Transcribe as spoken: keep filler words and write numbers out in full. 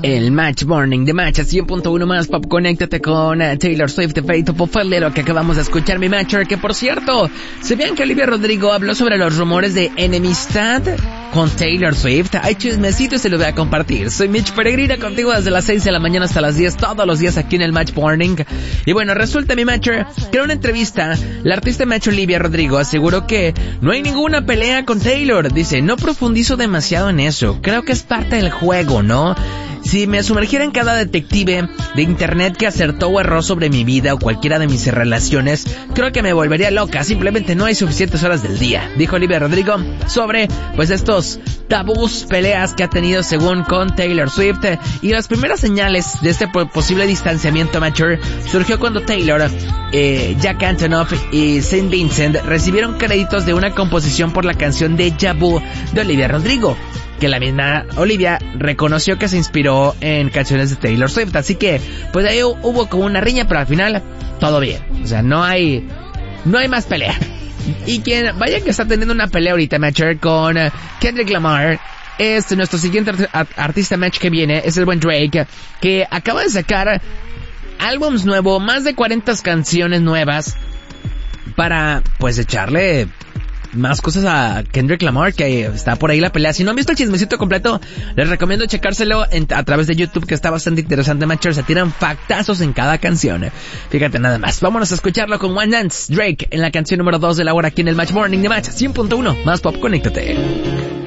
El Match Morning de Match a cien punto uno más Pop. Conéctate con uh, Taylor Swift de Faithful fue lo que acabamos de escuchar, mi Matcher. Que por cierto, ¿sabían que Olivia Rodrigo habló sobre los rumores de enemistad con Taylor Swift? Hay chismecito y se lo voy a compartir. Soy Mitch Peregrina, contigo desde las seis de la mañana hasta las diez, todos los días aquí en el Match Morning. Y bueno, resulta, mi Matcher, que en una entrevista, la artista Match Olivia Rodrigo aseguró que no hay ninguna pelea con Taylor. Dice, no profundizo demasiado en eso, creo que es parte del juego, ¿no? Si me sumergiera en cada detective de internet que acertó o erró sobre mi vida o cualquiera de mis relaciones, creo que me volvería loca. Simplemente no hay suficientes horas del día, dijo Olivia Rodrigo sobre, pues, estos tabús, peleas que ha tenido según con Taylor Swift. Y las primeras señales de este posible distanciamiento mature surgió cuando Taylor, eh, Jack Antonoff y Saint Vincent recibieron créditos de una composición por la canción Deja Vu de Olivia Rodrigo, que la misma Olivia reconoció que se inspiró en canciones de Taylor Swift. Así que, pues ahí hubo como una riña, pero al final, todo bien. O sea, no hay, no hay más pelea. Y quien, vaya que está teniendo una pelea ahorita, Matcher, con Kendrick Lamar, es nuestro siguiente art- artista match que viene, es el buen Drake, que acaba de sacar álbums nuevos, más de cuarenta canciones nuevas, para, pues, echarle más cosas a Kendrick Lamar, que está por ahí la pelea. Si no han visto el chismecito completo, les recomiendo checárselo en, a través de YouTube, que está bastante interesante, Matcher. Se tiran factazos en cada canción. Fíjate nada más. Vámonos a escucharlo con One Dance, Drake, en la canción número dos de la hora aquí en el Match Morning de Match cien punto uno. Más Pop, conéctate.